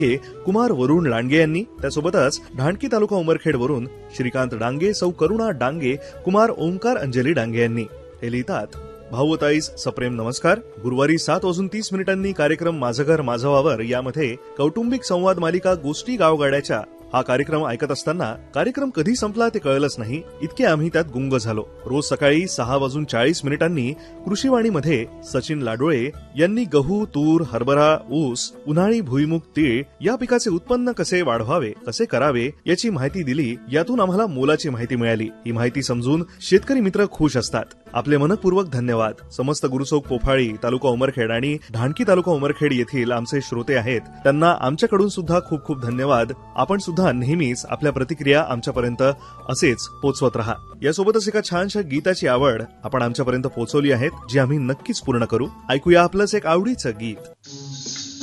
कुमार वरुण लांडगे यांनी, त्यासोबतच ढाणकी तालुका उमरखेड वरून श्रीकांत डांगे, सौ करुणा डांगे, कुमार ओंकार अंजली डांगे यांनी. हे लिहितात, भाऊ व ताईस सप्रेम नमस्कार. गुरुवारी 7:30 कार्यक्रम माझं घर माझं वावर यामध्ये कौटुंबिक संवाद मालिका गोष्टी गावगाड्याच्या हा कार्यक्रम ऐकत असताना कार्यक्रम कधी संपला ते कळलंच नाही, इतके आम्ही त्यात गुंग झालो. रोज सकाळी 6:40 कृषीवाणीमध्ये सचिन लाडोळे यांनी गहू, तूर, हरभरा, ऊस, उन्हाळी भुईमुग, तीळ या पिकाचे उत्पन्न कसे वाढवावे, कसे करावे याची माहिती दिली. यातून आम्हाला मोलाची माहिती मिळाली. ही माहिती समजून शेतकरी मित्र खुश असतात. आपले मनपूर्वक धन्यवाद. समस्त गुरुचौक पोफाळी तालुका उमरखेड आणि ढाणकी तालुका उमरखेड येथील आमचे श्रोते आहेत, त्यांना आमच्याकडून सुद्धा खूप खूप धन्यवाद. आपण सुद्धा नेहमीच आपल्या प्रतिक्रिया आमच्यापर्यंत असेच पोहोचवत राहा. यासोबतच एका छानशा गीताची आवड आपण आमच्यापर्यंत पोहोचवली आहे, जी आम्ही नक्कीच पूर्ण करू. ऐकूया आपलंच एक आवडीचं गीत.